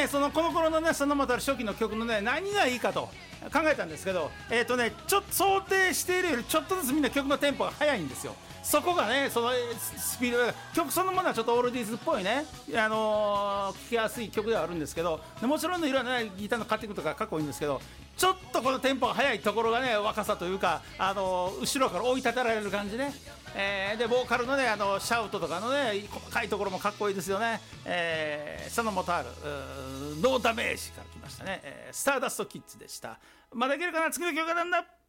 ねこの頃のねそのまた初期の曲のね何がいいかと考えたんですけど、ちょっと想定しているよりちょっとずつみんな曲のテンポが速いんですよ。そこがねそのスピードが曲そのものはちょっとオールディーズっぽいね、聴きやすい曲ではあるんですけど、もちろんいろんな、ね、ギターのカッティングとかかっこいいんですけど、ちょっとこのテンポが速いところがね若さというか、後ろから追い立てられる感じね、でボーカルのねシャウトとかのね細かいところもかっこいいですよね。サノモタールノーダメージから来ましたね、スターダストキッズでした。まだいけるかな、次の曲がなんだ。